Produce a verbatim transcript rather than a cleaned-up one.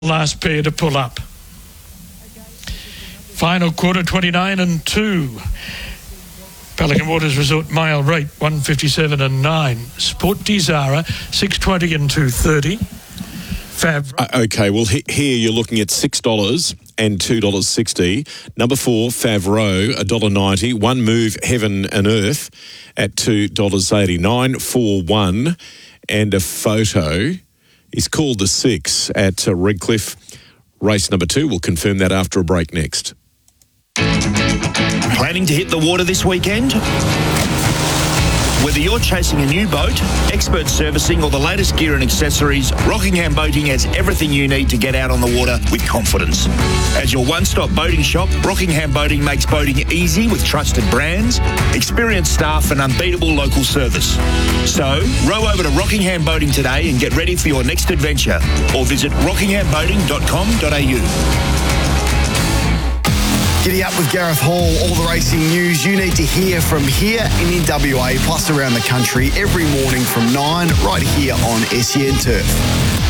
last pair to pull up. Final quarter, twenty-nine and two. Pelican Waters Resort mile rate, one fifty-seven and nine. Sport Desara, six twenty and two thirty. Fab. Uh, okay, well, he, here you're looking at six dollars and two dollars sixty. Number four, Favreau, one dollar ninety. One Move, Heaven and Earth at two dollars eighty. Nine four one and a photo is called the Six at uh, Redcliffe. Race number two. We'll confirm that after a break next. Planning to hit the water this weekend? Whether you're chasing a new boat, expert servicing, or the latest gear and accessories, Rockingham Boating has everything you need to get out on the water with confidence. As your one-stop boating shop, Rockingham Boating makes boating easy with trusted brands, experienced staff, and unbeatable local service. So, row over to Rockingham Boating today and get ready for your next adventure, or visit rockingham boating dot com dot a u. Giddy up with Gareth Hall, all the racing news you need to hear from here and in W A, plus around the country, every morning from nine, right here on S E N Turf.